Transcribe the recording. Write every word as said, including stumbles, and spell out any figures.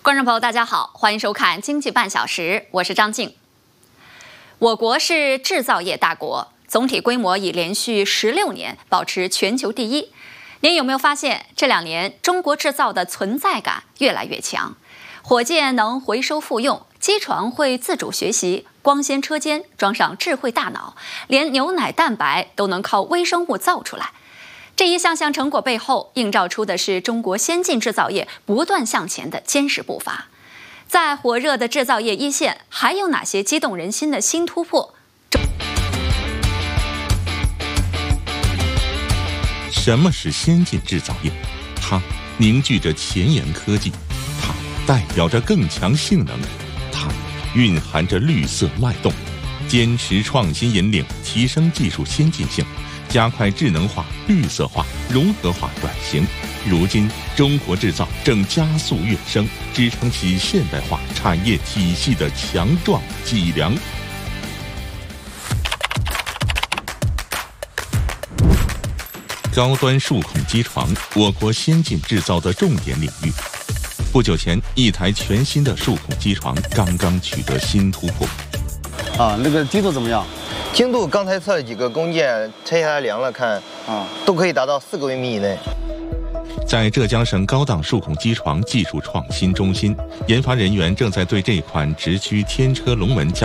观众朋友，大家好，欢迎收看《经济半小时》，我是张静。我国是制造业大国，总体规模已连续十六年保持全球第一。您有没有发现，这两年中国制造的存在感越来越强？火箭能回收复用，机床会自主学习，光纤车间装上智慧大脑，连牛奶蛋白都能靠微生物造出来。这一项项成果背后，映照出的是中国先进制造业不断向前的坚实步伐。在火热的制造业一线，还有哪些激动人心的新突破？ 什么是先进制造业？它凝聚着前沿科技，它代表着更强性能，它蕴含着绿色脉动，坚持创新引领，提升技术先进性，加快智能化、绿色化、融合化转型。如今，中国制造正加速跃升，支撑起现代化产业体系的强壮脊梁。高端数控机床，我国先进制造的重点领域。不久前，一台全新的数控机床刚刚取得新突破。 啊，那个精度怎么样？ 精度刚才测了几个工件，拆下来量了看，啊，都可以达到四个微米以内。 在浙江省高档数控机床技术创新中心，研发人员正在对这款直驱天车龙门加